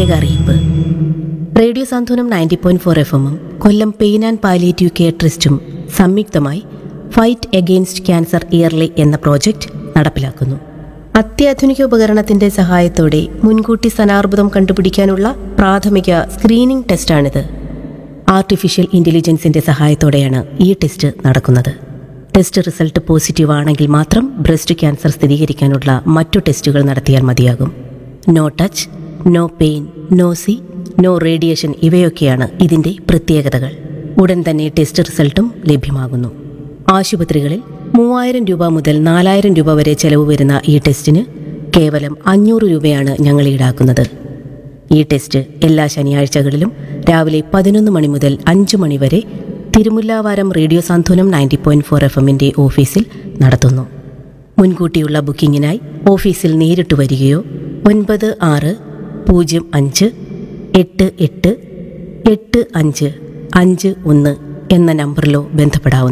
പ്രത്യേക അറിയിപ്പ്. Radio Santhwanam 90.4 FM Kollam pain and palliative care ട്രസ്റ്റും സംയുക്തമായി ഫൈറ്റ് എഗെയിൻസ്റ്റ് ക്യാൻസർ ഇയർലി എന്ന പ്രോജക്റ്റ് നടപ്പിലാക്കുന്നു. അത്യാധുനിക ഉപകരണത്തിന്റെ സഹായത്തോടെ മുൻകൂട്ടി സ്തനാർബുദം കണ്ടുപിടിക്കാനുള്ള പ്രാഥമിക സ്ക്രീനിംഗ് ടെസ്റ്റാണിത്. ആർട്ടിഫിഷ്യൽ ഇന്റലിജൻസിന്റെ സഹായത്തോടെയാണ് ഈ ടെസ്റ്റ് നടക്കുന്നത്. ടെസ്റ്റ് റിസൾട്ട് പോസിറ്റീവ് ആണെങ്കിൽ മാത്രം ബ്രസ്റ്റ് ക്യാൻസർ സ്ഥിരീകരിക്കാനുള്ള മറ്റു ടെസ്റ്റുകൾ നടത്തിയാൽ മതിയാകും. No touch, no pain, no C, no radiation ഇവയൊക്കെയാണ് ഇതിന്റെ പ്രത്യേകതകൾ. ഉടൻ തന്നെ ടെസ്റ്റ് റിസൾട്ടും ലഭ്യമാകുന്നു. ആശുപത്രികളിൽ 3000 രൂപ മുതൽ 4000 രൂപ വരെ ചെലവ് വരുന്ന ഈ ടെസ്റ്റിന് കേവലം 500 രൂപയാണ് ഞങ്ങൾ ഈടാക്കുന്നത്. ഈ ടെസ്റ്റ് എല്ലാ ശനിയാഴ്ചകളിലും രാവിലെ 11 മണി മുതൽ 5 മണി വരെ തിരുമുല്ലാവാരം റേഡിയോ സാന്ത്വനം 90.4 FM ഓഫീസിൽ നടത്തുന്നു. മുൻകൂട്ടിയുള്ള ബുക്കിംഗിനായി ഓഫീസിൽ നേരിട്ട് വരികയോ 9605888551 എന്ന നമ്പറിലോ ബന്ധപ്പെടാവുന്നതാണ്.